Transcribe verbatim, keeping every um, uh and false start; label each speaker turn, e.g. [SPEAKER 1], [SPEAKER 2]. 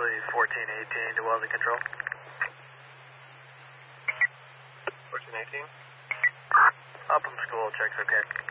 [SPEAKER 1] Charlie fourteen eighteen to Welding Control.
[SPEAKER 2] fourteen eighteen.
[SPEAKER 1] Upham School, checks okay.